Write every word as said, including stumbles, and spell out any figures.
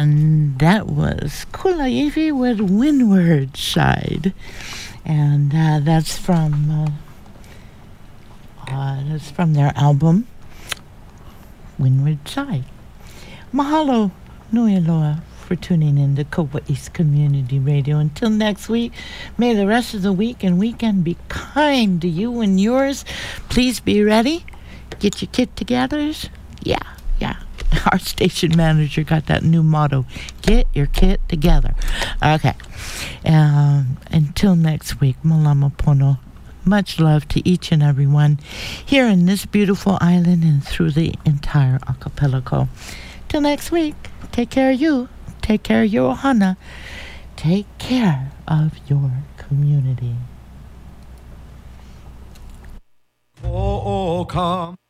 And that was Kulaivi with Windward Side. And uh, that's from uh, uh, that's from their album Windward Side. Mahalo nui loa for tuning in to Kopa East Community Radio. Until next week, may the rest of the week and weekend be kind to you and yours. Please be ready. Get your kit togethers. Yeah, yeah. Our station manager got that new motto. Get your kit together. Okay. Um, until next week, malama pono. Much love to each and every one here in this beautiful island and through the entire archipelago. Till next week, take care of you. Take care of your ohana. Take care of your community. Oh, oh, come.